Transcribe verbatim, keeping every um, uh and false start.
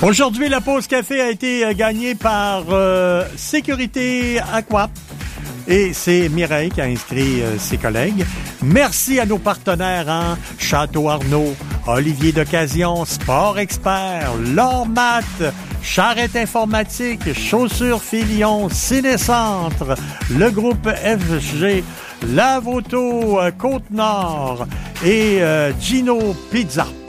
Aujourd'hui, la pause café a été gagnée par euh, Sécurité Aqua. Et c'est Mireille qui a inscrit euh, ses collègues. Merci à nos partenaires, hein? Château Arnaud, Olivier d'Occasion, Sport Expert, Lormat, Charrette Informatique, Chaussures Filion, Ciné-Centre, le groupe F G, Lave Auto, euh, Côte-Nord et euh, Gino Pizza.